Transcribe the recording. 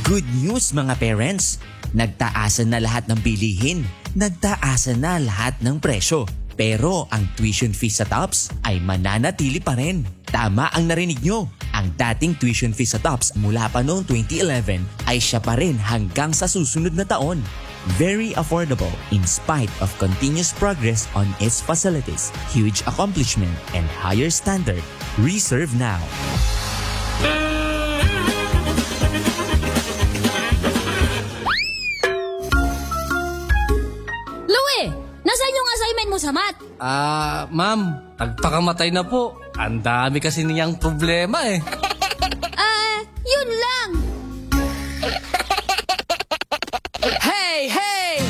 Good news mga parents! Nagtaasan na lahat ng bilihin. Nagtaasan na lahat ng presyo. Pero ang tuition fee sa TOPS ay mananatili pa rin. Tama ang narinig nyo. Ang dating tuition fee sa TOPS mula pa noong 2011 ay siya pa rin hanggang sa susunod na taon. Very affordable in spite of continuous progress on its facilities, huge accomplishment, and higher standard. Reserve now. Louie, nasaan yung assignment mo sa math? Ma'am, nagpakamatay na po. Ang dami kasi niyang problema eh. Yun lang.